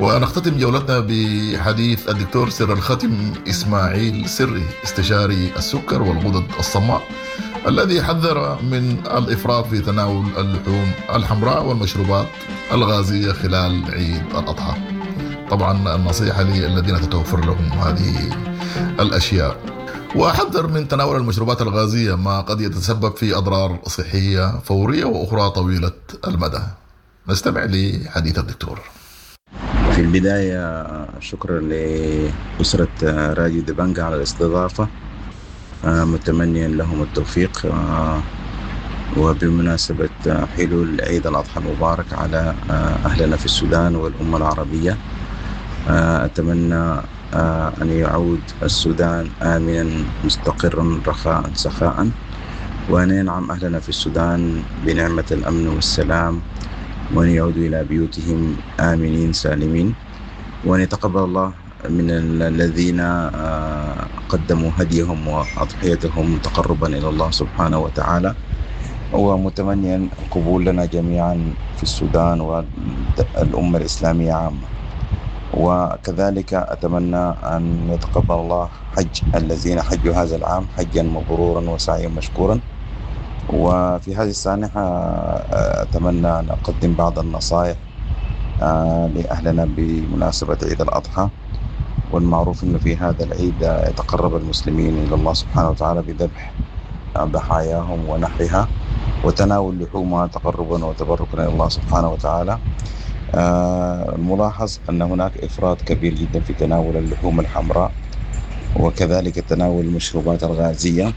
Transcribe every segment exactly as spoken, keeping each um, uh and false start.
ونختتم جولتنا بحديث الدكتور سر الختم إسماعيل سري، استشاري السكر والغدد الصماء، الذي حذر من الإفراط في تناول اللحوم الحمراء والمشروبات الغازية خلال عيد الأضحى. طبعا النصيحة للذين تتوفر لهم هذه الأشياء. وأحذر من تناول المشروبات الغازية ما قد يتسبب في أضرار صحية فورية وأخرى طويلة المدى. نستمع لحديث الدكتور. في البداية شكرا لأسرة راديو دبنجة على الاستضافة، متمنيا لهم التوفيق. وبمناسبة حلول عيد الأضحى المبارك على أهلنا في السودان والأمة العربية، أتمنى أن يعود السودان آمنا مستقرا رخاء سخاء، وأن ينعم أهلنا في السودان بنعمة الأمن والسلام، وأن يعودوا إلى بيوتهم آمنين سالمين، وأن يتقبل الله من الذين قدموا هديهم وأضحيتهم تقربا إلى الله سبحانه وتعالى، ومتمنيا قبول لنا جميعا في السودان والأمة الإسلامية عامة. وكذلك أتمنى أن يتقبل الله حج الذين حجوا هذا العام حجا مبرورا وسعيا مشكورا. وفي هذه السانحة أتمنى أن أقدم بعض النصائح لأهلنا بمناسبة عيد الأضحى. والمعروف أنه في هذا العيد يتقرب المسلمين إلى الله سبحانه وتعالى بذبح ضحاياهم ونحرها وتناول لحومها تقربا وتبركا إلى الله سبحانه وتعالى. الملاحظ أن هناك إفراط كبير جدا في تناول اللحوم الحمراء، وكذلك تناول المشروبات الغازية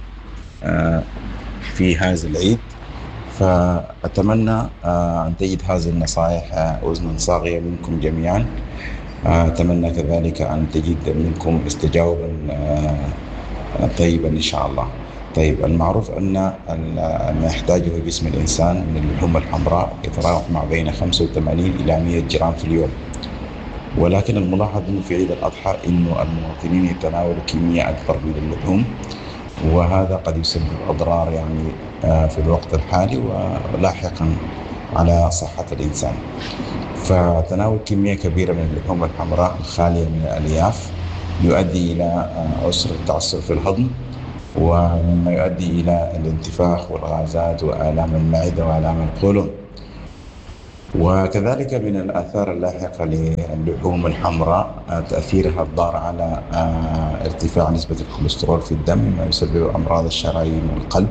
في هذا العيد. فأتمنى أن تجد هذه النصائح أذنا صاغية منكم جميعا. أتمنى كذلك أن تجد منكم استجابا طيبا إن شاء الله. طيب، المعروف أن ما يحتاجه جسم الإنسان من اللحوم الحمراء يتراوح ما بين خمسة وثمانين إلى مئة جرام في اليوم، ولكن الملاحظ أنه في عيد الأضحى أنه المواطنين يتناولوا كمية أكبر من اللحوم، وهذا قد يسبب أضرار يعني في الوقت الحالي ولاحقا على صحة الإنسان. فتناول كمية كبيرة من اللحوم الحمراء الخالية من الألياف يؤدي إلى عسر التعسر في الهضم، ومما يؤدي إلى الانتفاخ والغازات وآلام المعدة وآلام القولون. وكذلك من الآثار اللاحقة للحوم الحمراء تأثيرها الضار على ارتفاع نسبة الكوليسترول في الدم، ما يسبب أمراض الشرايين والقلب.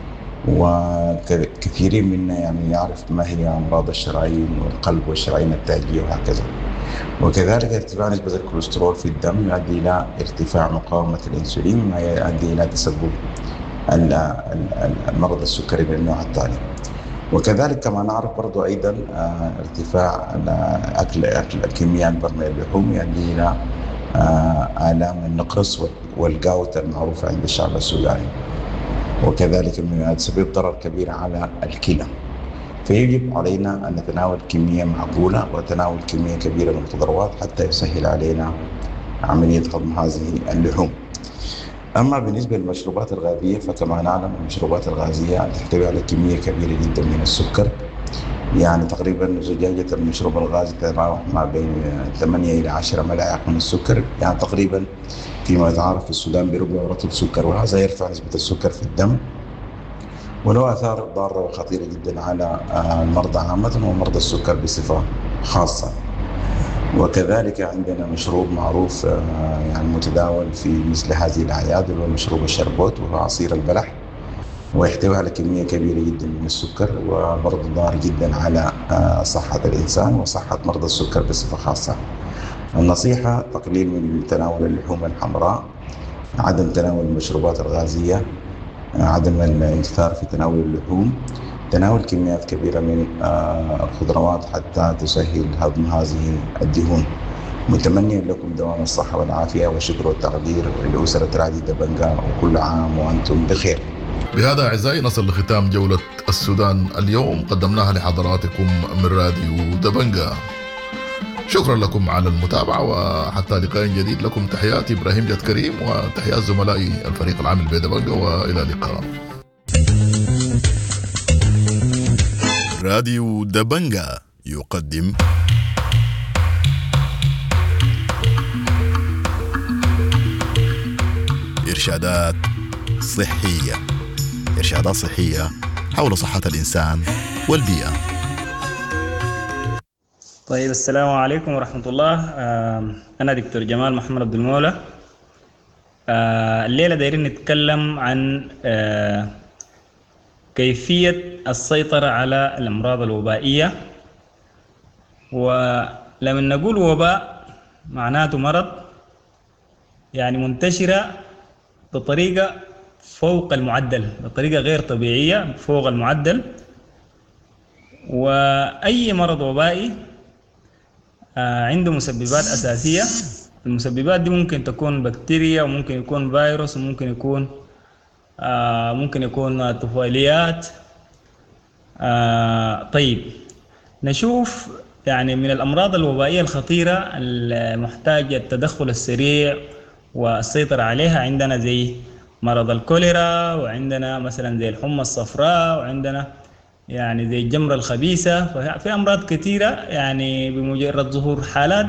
وكثيرين منا يعني يعرف ما هي أمراض الشرايين والقلب والشرايين التاجية وهكذا. وكذلك ارتفاع نسبة الكوليسترول في الدم يؤدي إلى ارتفاع مقاومة الأنسولين، ما يؤدي إلى تسبب المرض السكري من النوع الثاني. وكذلك كما نعرف برضو أيضا ارتفاع أكل أكل كمية أكبر من اللحوم يؤدي إلى آلام النقرس والجاوت المعروفة عند الشعب السوداني، وكذلك يسبب ضرر كبير على الكلى. فيجب علينا أن نتناول كمية معقولة وتناول كمية كبيرة من الخضروات حتى يسهل علينا عملية هضم هذه اللحوم. أما بالنسبة للمشروبات الغازية فكما نعلم المشروبات الغازية تحتوي على كمية كبيرة جدا من السكر، يعني تقريبا زجاجة المشروب الغازي تتراوح ما بين ثمانية إلى عشرة ملاعق من السكر، يعني تقريبا فيما يتعرف في السودان بربع رطل سكر، وهذا يرفع نسبة السكر في الدم وله آثار ضارة وخطيرة جدا على المرضى عامة ومرضى السكر بصفة خاصة. وكذلك عندنا مشروب معروف يعني متداول في مثل هذه الأعياد وهو مشروب الشربوت، وهو عصير البلح، ويحتوي على كمية كبيرة جدا من السكر وبرضه ضار جدا على صحة الإنسان وصحة مرضى السكر بصفة خاصة. النصيحة تقليل من تناول اللحوم الحمراء، عدم تناول المشروبات الغازية، عدم الانتثار في تناول اللحوم، تناول كميات كبيرة من الخضروات حتى تسهل هضم هذه الدهون. متمنيا لكم دوام الصحة والعافية والشكر والتقدير لأسرة راديو دبنجة، وكل عام وأنتم بخير. بهذا أعزائي نصل لختام جولة السودان اليوم قدمناها لحضراتكم من راديو دبنجة. شكرا لكم على المتابعة، وحتى لقاء جديد لكم تحياتي إبراهيم جد كريم وتحيات زملائي الفريق العامل بدبنجة، وإلى اللقاء. راديو دبنجة يقدم إرشادات صحية إرشادات صحية حول صحة الإنسان والبيئة. طيب، السلام عليكم ورحمة الله. أنا دكتور جمال محمد عبد المولى. الليلة دايرين نتكلم عن كيفية السيطرة على الأمراض الوبائية. ولما نقول وباء معناته مرض يعني منتشرة بطريقة فوق المعدل، بطريقة غير طبيعية فوق المعدل. وأي مرض وبائي عنده مسببات أساسية. المسببات دي ممكن تكون بكتيريا، وممكن يكون فيروس، وممكن يكون ممكن يكون طفيليات. طيب، نشوف يعني من الأمراض الوبائية الخطيرة المحتاجة التدخل السريع والسيطرة عليها. عندنا زي مرض الكوليرا، وعندنا مثلا زي الحمى الصفراء، وعندنا يعني زي الجمرة الخبيثة. ففي أمراض كثيرة يعني بمجرد ظهور حالات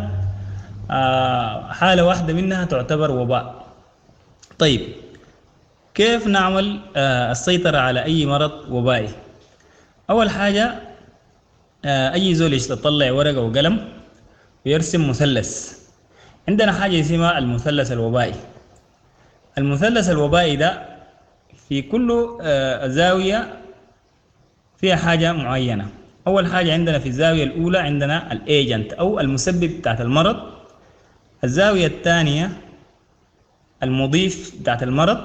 حالة واحدة منها تعتبر وباء. طيب، كيف نعمل السيطرة على أي مرض وبائي؟ أول حاجة، أي زول يطلع ورقة وقلم ويرسم مثلث. عندنا حاجة اسمها المثلث الوبائي. المثلث الوبائي ده في كل زاوية فيها حاجة معينة. أول حاجة عندنا في الزاوية الأولى عندنا الإيجنت أو المسبب بتاعت المرض. الزاوية الثانية المضيف بتاعت المرض.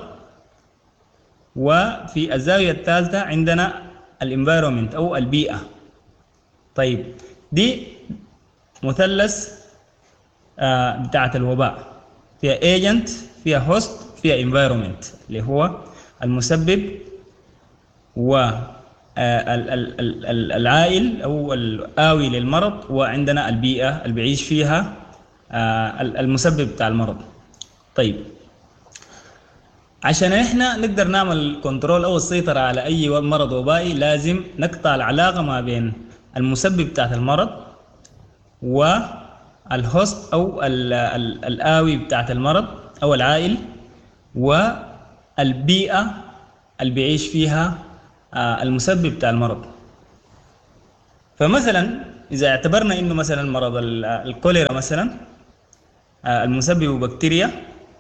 وفي الزاوية الثالثة عندنا الانفايرومنت أو البيئة. طيب، دي مثلث بتاعت الوباء، فيها ايجنت، فيها هوست، فيها انفايرومنت اللي هو المسبب والعائل او الآوي للمرض، وعندنا البيئة اللي بيعيش فيها المسبب بتاع المرض. طيب، عشان احنا نقدر نعمل كنترول او السيطرة على اي مرض وبائي لازم نقطع العلاقة ما بين المسبب بتاعت المرض والهوست او الآوي بتاعت المرض او العائل، والبيئة اللي بيعيش فيها المسبب بتاع المرض. فمثلا اذا اعتبرنا انه مثلا مرض الكوليرا مثلا المسبب بكتيريا،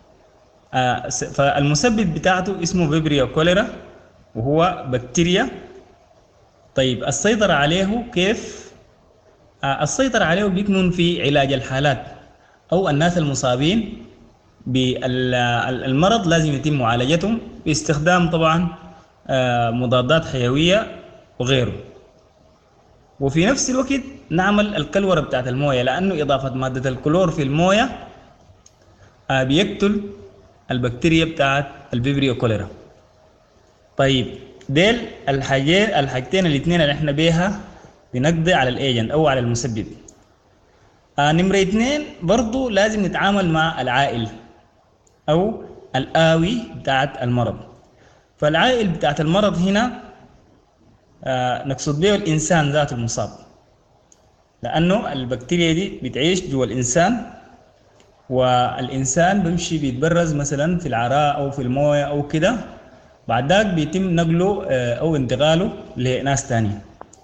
فالمسبب بتاعته اسمه فيبريو كوليرا وهو بكتيريا. طيب، السيطرة عليه كيف؟ السيطرة عليه بيكمن في علاج الحالات أو الناس المصابين بالمرض لازم يتم معالجتهم باستخدام طبعا مضادات حيوية وغيره. وفي نفس الوقت نعمل الكلورة بتاعت الموية، لأنه إضافة مادة الكلور في الموية بيقتل البكتيريا بتاعت الفيبريو كوليرا. طيب، ديل الحاجات الحاجتين الاثنين اللي احنا بيها بنقضي على الايجنت او على المسبب. آه نمرة اثنين برضو لازم نتعامل مع العائل او الآوي بتاعت المرض. فالعائل بتاعت المرض هنا آه نقصد به الانسان ذات المصاب، لانه البكتيريا دي بتعيش جوا الانسان، والانسان بيمشي بيتبرز مثلا في العراء او في المويه او كده، بعد ذاك بيتم نقله او انتقاله لناس تانية.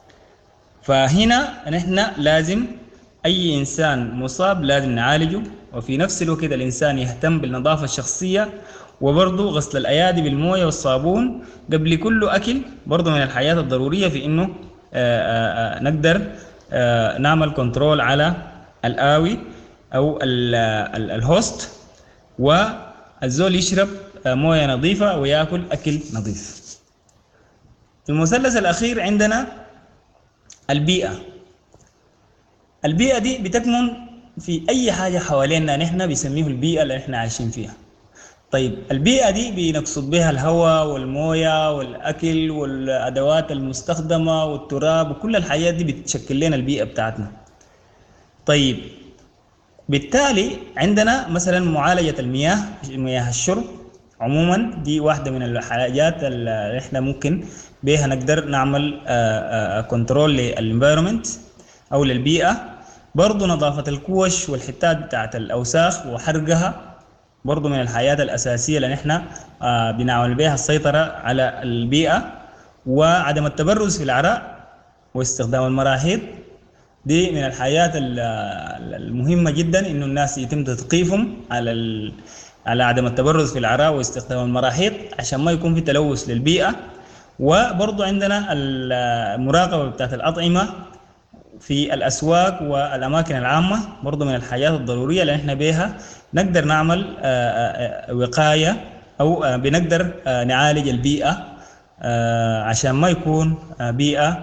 فهنا نحن لازم اي انسان مصاب لازم نعالجه، وفي نفس الوقت الانسان يهتم بالنظافة الشخصية، وبرضه غسل الايادي بالمويه والصابون قبل كل اكل، برضه من الحاجات الضرورية في انه آآ آآ نقدر آآ نعمل كنترول على الآوي او الهوست، والزول يشرب مويه نظيفة ويأكل أكل نظيف. المثلث الأخير عندنا البيئة. البيئة دي بتكمن في أي حاجة حوالينا نحن بيسميه البيئة اللي نحن عايشين فيها. طيب، البيئة دي بنقصد بها الهواء والمويه والأكل والأدوات المستخدمة والتراب وكل الحاجات دي بتشكل لنا البيئة بتاعتنا. طيب، بالتالي عندنا مثلا معالجة المياه، مياه الشرب عموما دي واحدة من الحاجات اللي احنا ممكن بها نقدر نعمل كنترول للانفايرومنت او للبيئة. برضو نظافة الكوش والحتات بتاعت الأوساخ وحرقها برضو من الحياة الأساسية اللي نحن آه بنعمل بها السيطرة على البيئة، وعدم التبرز في العراء واستخدام المراحيض. دي من الحياة المهمة جدا إنه الناس يتم تثقيفهم على على عدم التبرز في العراء واستخدام المراحيض عشان ما يكون في تلوث للبيئة. وبرضو عندنا المراقبة بتاعت الأطعمة في الأسواق والأماكن العامة، برضو من الحاجات الضرورية اللي نحن بيها نقدر نعمل وقاية أو بنقدر نعالج البيئة عشان ما يكون بيئة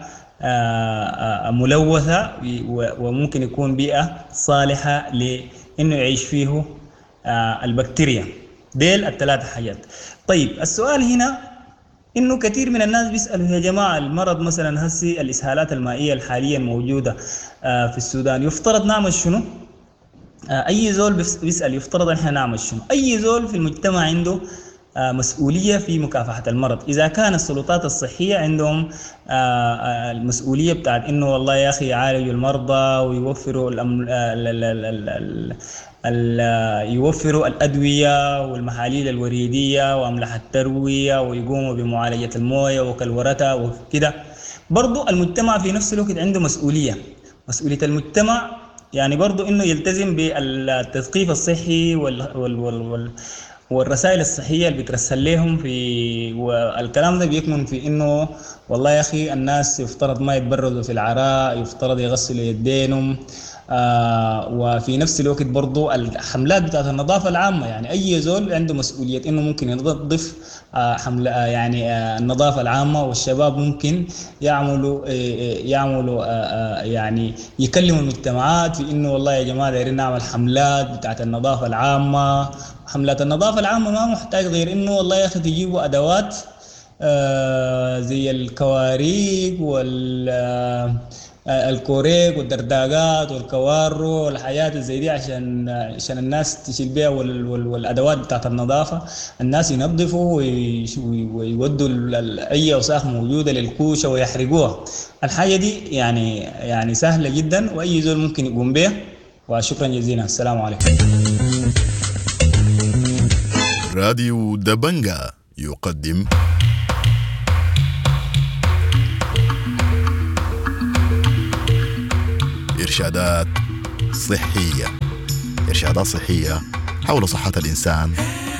ملوثة، وممكن يكون بيئة صالحة لأنه يعيش فيه البكتيريا. ديل الثلاثة حاجات. طيب السؤال هنا إنه كثير من الناس بيسألوا يا جماعة المرض مثلا هسي الإسهالات المائية الحالية موجودة في السودان يفترض نعمل شنو؟ أي زول بيسأل يفترض إن إحنا نعمل شنو؟ أي زول في المجتمع عنده مسؤولية في مكافحة المرض. إذا كان السلطات الصحية عندهم المسؤولية بتاعت إنه والله يا أخي يعالجوا المرضى ويوفروا الأم... ال... ال... ال... ال... ال... يوفروا الأدوية والمحاليل الوريدية وأملاح التروية ويقوموا بمعالجة الموية وكالورتها وكده، برضو المجتمع في نفس الوقت عنده مسؤولية. مسؤولية المجتمع يعني برضو إنه يلتزم بالتثقيف الصحي وال... وال... وال... وال... والرسائل الصحية اللي بترسل لهم في، والكلام ده بيكمن في إنه والله يا أخي الناس يفترض ما يتبرزوا في العراء، يفترض يغسلوا يدينهم. آه وفي نفس الوقت برضو الحملات بتاعت النظافة العامة، يعني أي زول عنده مسؤولية إنه ممكن ينظف آه حملة آه يعني آه النظافة العامة، والشباب ممكن يعملوا آه يعملوا آه يعني يكلموا المجتمعات في إنه والله يا جماعة دايرين نعمل حملات بتاعت النظافة العامة. حملات النظافة العامة ما محتاج غير إنه والله يا أخي تجيبوا أدوات آه زي الكواريك وال الكوريك والدرداقات والكوارو والحياة زي دي عشان عشان الناس تشيل بيها، والأدوات بتاعت النظافة الناس ينظفوا ويودوا أي أوساخ موجودة للكوشة ويحرقوها. الحاجة دي يعني يعني سهلة جدا وأي زول ممكن يقوم بها. وشكرا جزيلا، السلام عليكم. راديو دبنجا يقدم إرشادات صحية إرشادات صحية حول صحة الإنسان